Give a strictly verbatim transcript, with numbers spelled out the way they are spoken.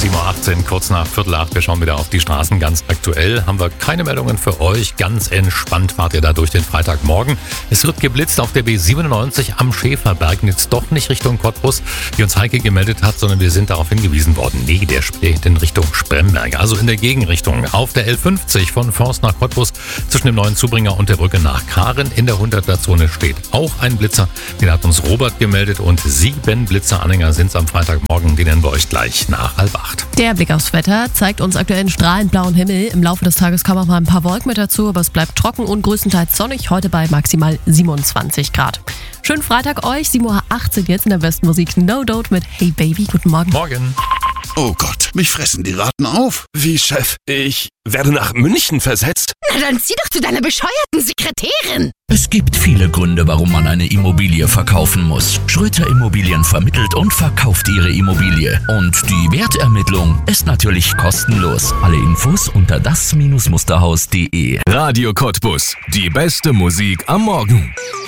sieben Uhr achtzehn, kurz nach Viertel acht. Wir schauen wieder auf die Straßen. Ganz aktuell haben wir keine Meldungen für euch. Ganz entspannt fahrt ihr da durch den Freitagmorgen. Es wird geblitzt auf der B siebenundneunzig am Schäferberg. Jetzt doch nicht Richtung Cottbus, wie uns Heike gemeldet hat, sondern wir sind darauf hingewiesen worden. Nee, der steht in Richtung Spremberg, also in der Gegenrichtung. Auf der L fünfzig von Forst nach Cottbus zwischen dem neuen Zubringer und der Brücke nach Karen in der hunderter-Zone steht auch ein Blitzer. Den hat uns Robert gemeldet und sieben Blitzeranhänger sind es am Freitagmorgen. Die nennen wir euch gleich nach halb acht. Der Blick aufs Wetter zeigt uns aktuell einen strahlend blauen Himmel. Im Laufe des Tages kommen auch mal ein paar Wolken mit dazu, aber es bleibt trocken und größtenteils sonnig. Heute bei maximal siebenundzwanzig Grad. Schönen Freitag euch, sieben Uhr achtzehn jetzt in der besten Musik. No Doubt mit Hey Baby. Guten Morgen. Morgen. Oh Gott, mich fressen die Ratten auf. Wie, Chef? Ich werde nach München versetzt? Na dann zieh doch zu deiner bescheuerten Sekretärin. Es gibt viele Gründe, warum man eine Immobilie verkaufen muss. Schröter Immobilien vermittelt und verkauft ihre Immobilie. Und die Wertermittlung ist natürlich kostenlos. Alle Infos unter das Musterhaus punkt de. Radio Cottbus. Die beste Musik am Morgen.